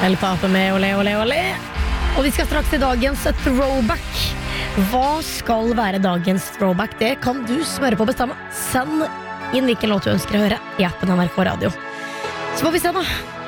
El Papa med ole, ole, ole. Og vi skal straks til dagens throwback. Hva skal være dagens throwback? Det kan du smøre på å bestemme. Send inn hvilken låt du ønsker å høre i appen NRK Radio. Så får vi se da